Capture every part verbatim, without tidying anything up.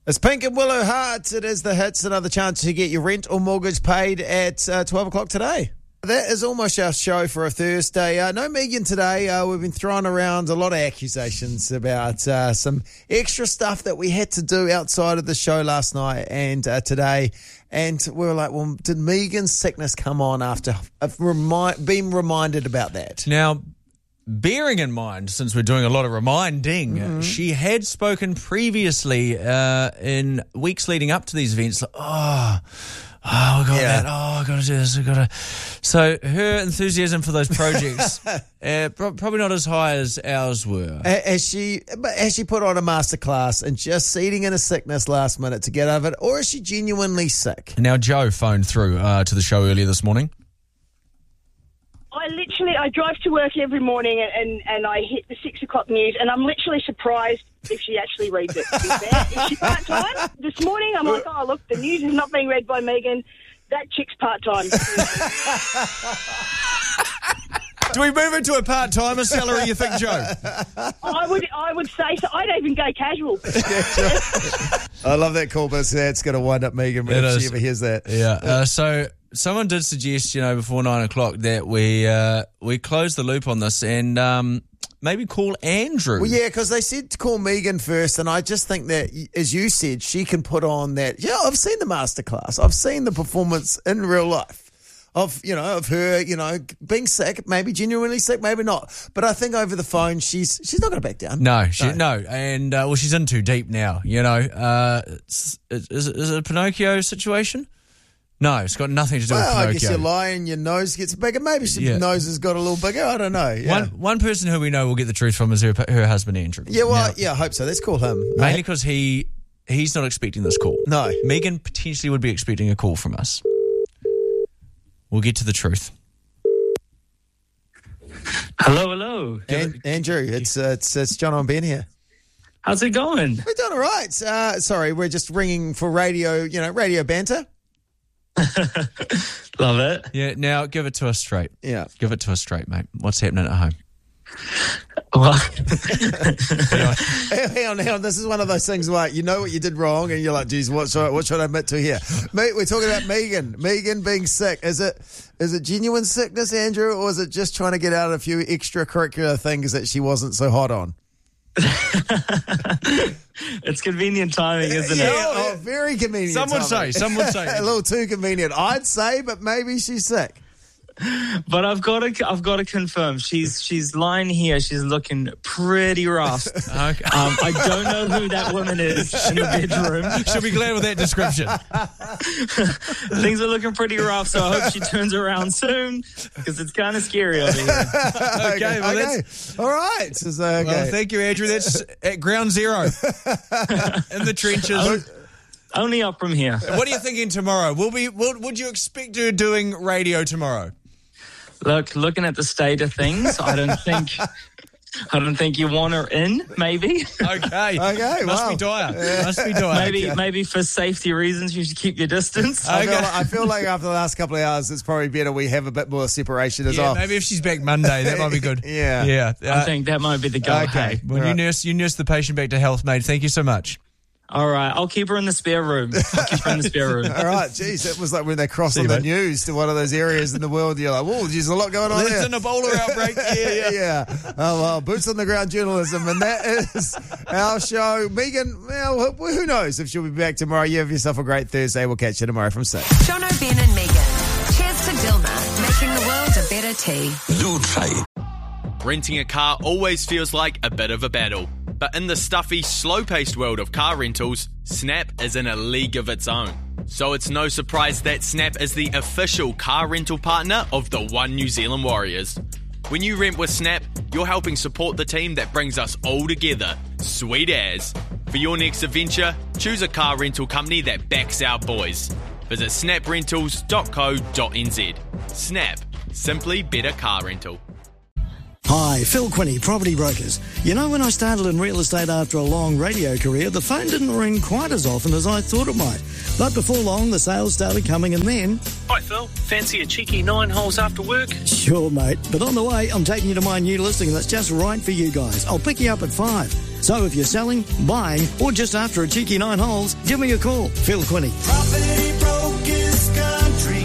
It's Pink and Willow Hearts. It is the hits. Another chance to get your rent or mortgage paid at uh, twelve o'clock today. That is almost our show for a Thursday. Uh, no Megan today. Uh, we've been throwing around a lot of accusations about uh, some extra stuff that we had to do outside of the show last night and uh, today. And we were like, well, did Megan's sickness come on after I've remi- being reminded about that? Now, bearing in mind, since we're doing a lot of reminding, mm-hmm. she had spoken previously uh, in weeks leading up to these events, like, oh... Oh, we got yeah. that. Oh, I got to do this. I got to. So her enthusiasm for those projects, uh, pro- probably not as high as ours were. Has she? Has she put on a masterclass and just eating in a sickness last minute to get over it, or is she genuinely sick? Now, Joe phoned through uh, to the show earlier this morning. I literally, I drive to work every morning and, and, and I hit the six o'clock news and I'm literally surprised if she actually reads it. To be fair. Is she part-time? This morning I'm like, oh, look, the news is not being read by Megan. That chick's part-time. Do we move into a part-timer salary, you think, Joe? I would I would say so. I'd even go casual. Yeah, sure. I love that call, but that's going to wind up Megan if is. she ever hears that. Yeah, uh, so... Someone did suggest, you know, before nine o'clock that we uh, we close the loop on this and um, maybe call Andrew. Well, yeah, because they said to call Megan first, and I just think that, as you said, she can put on that. Yeah, I've seen the masterclass. I've seen the performance in real life of, you know, of her, you know, being sick, maybe genuinely sick, maybe not. But I think over the phone, she's she's not going to back down. No, she, no. no. And, uh, well, she's in too deep now, you know. Uh, is, is, is it a Pinocchio situation? No, it's got nothing to do well, with Pinocchio. I guess you lie and your nose gets bigger. Maybe your yeah. nose has got a little bigger. I don't know. Yeah. One one person who we know will get the truth from is her, her husband, Andrew. Yeah, well, now, yeah, I hope so. Let's call him. Mainly because he, he's not expecting this call. No. Megan potentially would be expecting a call from us. We'll get to the truth. Hello, hello. An- Andrew, it's, uh, it's, it's John and Ben here. How's it going? We're doing all right. Uh, sorry, we're just ringing for radio, you know, radio banter. Love it. Yeah, now give it to us straight. Yeah. Give it to us straight, mate. What's happening at home? Well, hang on, hang on. This is one of those things like you know what you did wrong and you're like, geez, what should I, what should I admit to here? Mate, we're talking about Megan. Megan being sick. Is it is it genuine sickness, Andrew, or is it just trying to get out a few extracurricular things that she wasn't so hot on? It's convenient timing, isn't yeah, it? Oh, very convenient. Some would timing. say, some would say. A little too convenient, I'd say, but maybe she's sick. But I've got to, I've got to confirm, she's she's lying here. She's looking pretty rough. Okay. Um, I don't know who that woman is in the bedroom. She'll be glad with that description. Things are looking pretty rough, so I hope she turns around soon because it's kind of scary over here. okay, well, okay. That's, all right. So, okay. Well, thank you, Andrew. That's at ground zero in the trenches. Only up from here. What are you thinking tomorrow? Will be? Will, would you expect her doing radio tomorrow? Look, looking at the state of things, I don't think, I don't think you want her in. Maybe. Okay. Okay. Must wow. be dire. Yeah. Must be dire. Maybe, okay. maybe for safety reasons, you should keep your distance. I, okay. feel like, I feel like after the last couple of hours, it's probably better we have a bit more separation as yeah, well. Maybe if she's back Monday, that might be good. yeah. Yeah. I Uh, think that might be the go. Okay. Hey. Well, right. you nurse, you nurse the patient back to health, mate. Thank you so much. All right, I'll keep her in the spare room. I'll keep her in the spare room. All right, geez, that was like when they cross See on you, the mate. news to one of those areas in the world. You're like, whoa, there's a lot going on It's there. an Ebola outbreak. Yeah, yeah. yeah. Oh, well, boots on the ground journalism, and that is our show. Megan, well, who knows if she'll be back tomorrow. You have yourself a great Thursday. We'll catch you tomorrow from six. Jono, Ben and Megan. Cheers to Dilma, making the world a better tea. Do try. Renting a car always feels like a bit of a battle. But in the stuffy, slow-paced world of car rentals, Snap is in a league of its own. So it's no surprise that Snap is the official car rental partner of the One New Zealand Warriors. When you rent with Snap, you're helping support the team that brings us all together. Sweet as. For your next adventure, choose a car rental company that backs our boys. Visit snap rentals dot co dot n z. Snap. Simply better car rental. Hi, Phil Quinney, Property Brokers. You know, when I started in real estate after a long radio career, the phone didn't ring quite as often as I thought it might. But before long, the sales started coming, and then... Hi, Phil. Fancy a cheeky nine holes after work? Sure, mate. But on the way, I'm taking you to my new listing that's just right for you guys. I'll pick you up at five. So if you're selling, buying, or just after a cheeky nine holes, give me a call. Phil Quinney. Property Brokers Country.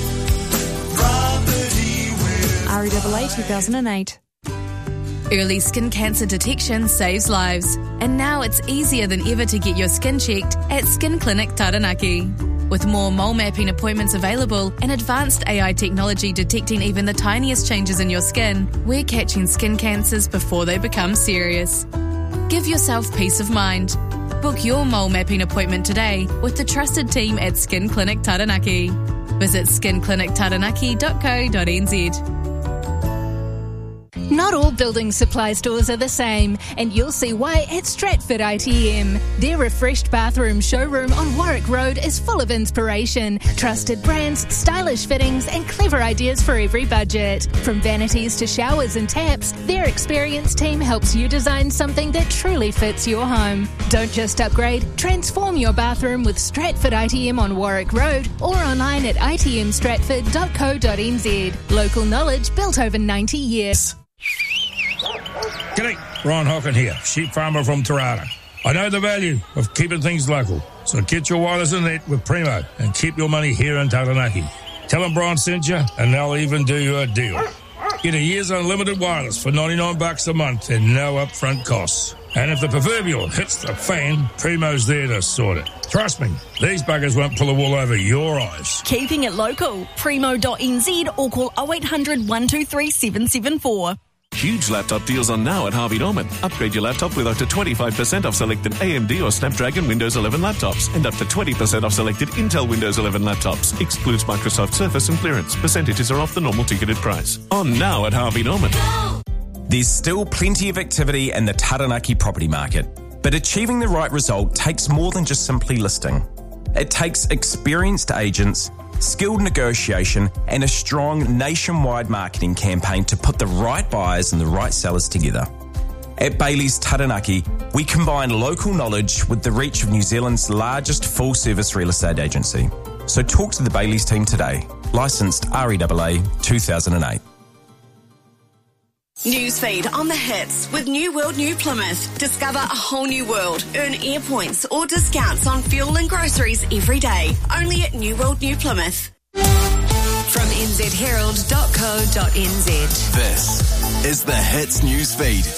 Property with R E A A two thousand eight. Early skin cancer detection saves lives. And now it's easier than ever to get your skin checked at Skin Clinic Taranaki. With more mole mapping appointments available and advanced A I technology detecting even the tiniest changes in your skin, we're catching skin cancers before they become serious. Give yourself peace of mind. Book your mole mapping appointment today with the trusted team at Skin Clinic Taranaki. Visit skin clinic taranaki dot co dot n z. Not all building supply stores are the same, and you'll see why at Stratford I T M. Their refreshed bathroom showroom on Warwick Road is full of inspiration, trusted brands, stylish fittings, and clever ideas for every budget. From vanities to showers and taps, their experienced team helps you design something that truly fits your home. Don't just upgrade, transform your bathroom with Stratford I T M on Warwick Road or online at i t m stratford dot co dot n z. Local knowledge built over ninety years. G'day, Ron Hocken here, sheep farmer from Tarana. I know the value of keeping things local, so get your wireless and net with Primo and keep your money here in Taranaki. Tell them Brian sent you and they'll even do you a deal. Get a year's unlimited wireless for ninety-nine bucks a month and no upfront costs. And if the proverbial hits the fan, Primo's there to sort it. Trust me, these buggers won't pull the wool over your eyes. Keeping it local, primo dot n z or call oh eight hundred, one two three, seven seven four. Huge laptop deals on now at Harvey Norman. Upgrade your laptop with up to twenty-five percent off selected A M D or Snapdragon Windows eleven laptops and up to twenty percent off selected Intel Windows eleven laptops. Excludes Microsoft Surface and clearance. Percentages are off the normal ticketed price. On now at Harvey Norman. There's still plenty of activity in the Taranaki property market, but achieving the right result takes more than just simply listing. It takes experienced agents, skilled negotiation, and a strong nationwide marketing campaign to put the right buyers and the right sellers together. At Bailey's Taranaki, we combine local knowledge with the reach of New Zealand's largest full-service real estate agency. So talk to the Bailey's team today. Licensed R E A A two thousand eight. Newsfeed on the hits with New World New Plymouth. Discover a whole new world. Earn air points or discounts on fuel and groceries every day. Only at New World New Plymouth. From n z herald dot co dot n z. This is the Hits Newsfeed.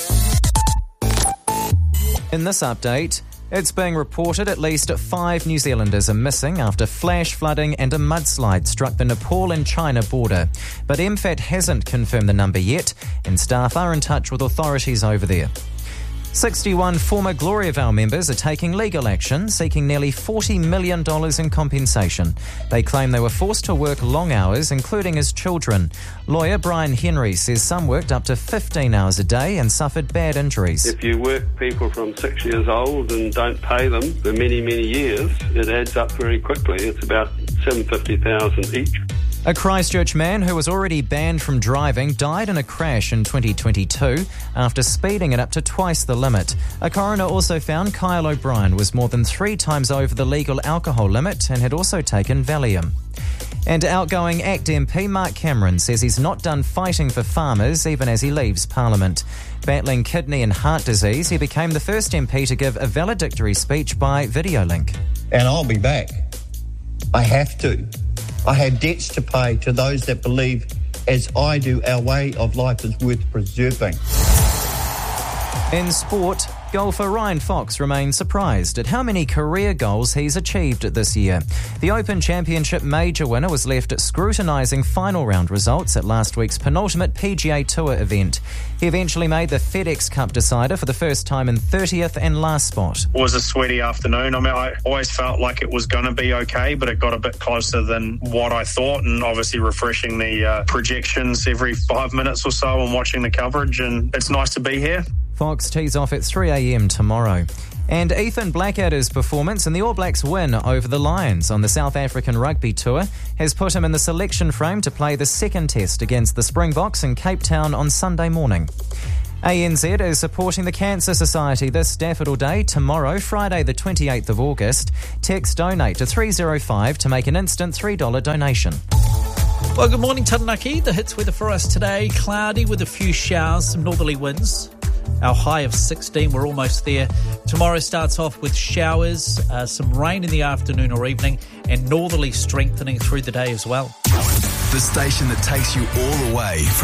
In this update, it's being reported at least five New Zealanders are missing after flash flooding and a mudslide struck the Nepal and China border. But M FAT hasn't confirmed the number yet, and staff are in touch with authorities over there. sixty-one former Gloriavale members are taking legal action, seeking nearly forty million dollars in compensation. They claim they were forced to work long hours, including as children. Lawyer Brian Henry says some worked up to fifteen hours a day and suffered bad injuries. If you work people from six years old and don't pay them for many, many years, it adds up very quickly. It's about seven hundred fifty thousand dollars each. A Christchurch man who was already banned from driving died in a crash in twenty twenty-two after speeding at up to twice the limit. A coroner also found Kyle O'Brien was more than three times over the legal alcohol limit and had also taken Valium. And outgoing A C T M P Mark Cameron says he's not done fighting for farmers even as he leaves Parliament. Battling kidney and heart disease, he became the first M P to give a valedictory speech by video link. And I'll be back. I have to. I have debts to pay to those that believe, as I do, our way of life is worth preserving. In sport, golfer Ryan Fox remains surprised at how many career goals he's achieved this year. The Open Championship major winner was left scrutinising final round results at last week's penultimate P G A Tour event. He eventually made the FedEx Cup decider for the first time in thirtieth and last spot. It was a sweaty afternoon. I mean, I always felt like it was going to be okay, but it got a bit closer than what I thought, and obviously refreshing the uh, projections every five minutes or so and watching the coverage, and it's nice to be here. Fox tees off at three a.m. tomorrow. And Ethan Blackadder's performance in the All Blacks win over the Lions on the South African Rugby Tour has put him in the selection frame to play the second test against the Springboks in Cape Town on Sunday morning. A N Z is supporting the Cancer Society this Daffodil Day tomorrow, Friday the twenty-eighth of August. Text donate to three oh five to make an instant three dollars donation. Well, good morning, Taranaki. The hits weather for us today, cloudy with a few showers, some northerly winds. our high of sixteen. We're almost there. Tomorrow starts off with showers, uh, some rain in the afternoon or evening, and northerly strengthening through the day as well. The station that takes you all the way